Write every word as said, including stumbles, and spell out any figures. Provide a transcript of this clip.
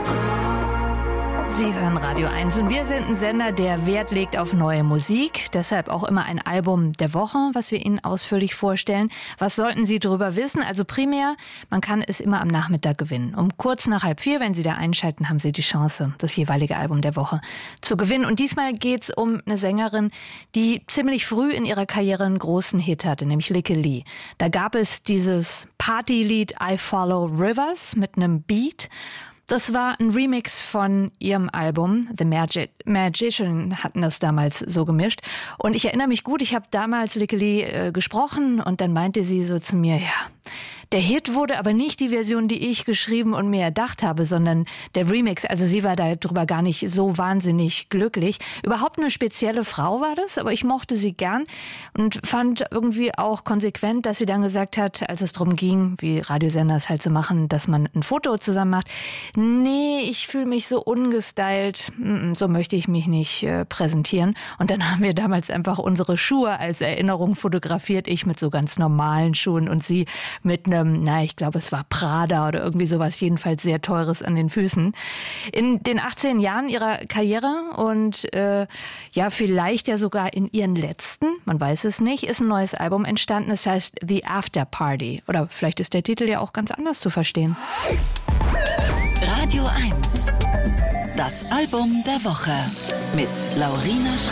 Sie hören Radio eins und wir sind ein Sender, der Wert legt auf neue Musik. Deshalb auch immer ein Album der Woche, was wir Ihnen ausführlich vorstellen. Was sollten Sie darüber wissen? Also primär, man kann es immer am Nachmittag gewinnen. Um kurz nach halb vier, wenn Sie da einschalten, haben Sie die Chance, das jeweilige Album der Woche zu gewinnen. Und diesmal geht's um eine Sängerin, die ziemlich früh in ihrer Karriere einen großen Hit hatte, nämlich Lykke Li. Da gab es dieses Partylied I Follow Rivers mit einem Beat. Das war ein Remix von ihrem Album. The Magi- Magician hatten das damals so gemischt. Und ich erinnere mich gut, ich habe damals Lykke Li äh, gesprochen und dann meinte sie so zu mir, ja, der Hit wurde aber nicht die Version, die ich geschrieben und mir erdacht habe, sondern der Remix. Also sie war darüber gar nicht so wahnsinnig glücklich. Überhaupt eine spezielle Frau war das, aber ich mochte sie gern und fand irgendwie auch konsequent, dass sie dann gesagt hat, als es darum ging, wie Radiosender es halt so machen, dass man ein Foto zusammen macht. Nee, ich fühle mich so ungestylt, so möchte ich mich nicht äh, präsentieren. Und dann haben wir damals einfach unsere Schuhe als Erinnerung fotografiert. Ich mit so ganz normalen Schuhen und sie mit einem, na, ich glaube, es war Prada oder irgendwie sowas, jedenfalls sehr Teures an den Füßen. In den achtzehn Jahren ihrer Karriere und äh, ja, vielleicht ja sogar in ihren letzten, man weiß es nicht, ist ein neues Album entstanden. Es heißt The After Party. Oder vielleicht ist der Titel ja auch ganz anders zu verstehen. Radio eins. Das Album der Woche mit Laurina